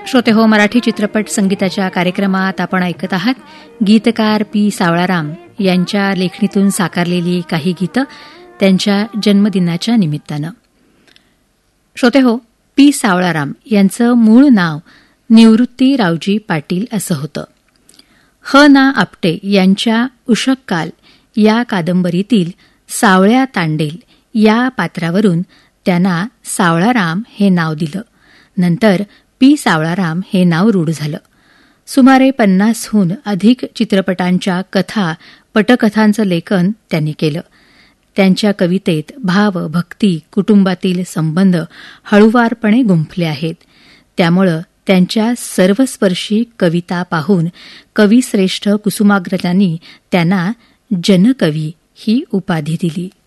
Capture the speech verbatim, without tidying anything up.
श्रोते हो, मराठी चित्रपट संगीताच्या कार्यक्रमात आपण ऐकत आहात गीतकार पी सावळाराम यांच्या लेखणीतून साकारलेली काही गीतं त्यांच्या जन्मदिनाच्या निमित्तानं. श्रोते हो, पी सावळाराम यांचं मूळ नाव निवृत्ती रावजी पाटील असं होतं. ह ना आपटे यांच्या उषक्काल या कादंबरीतील सावळ्या तांडेल या पात्रावरून त्यांना सावळाराम हे नाव दिलं. नंतर पी सावळाराम हे नाव रूढ झालं. सुमारे पन्नासहून अधिक चित्रपटांच्या कथा, पटकथांचं लेखन त्यांनी केलं. त्यांच्या कवितेत भाव, भक्ती, कुटुंबातील संबंध हळूवारपणे गुंफले आहेत. त्यामुळं त्यांच्या सर्वस्पर्शी कविता पाहून कविश्रेष्ठ कुसुमाग्रजांनी त्यांना जनकवी ही उपाधी दिली.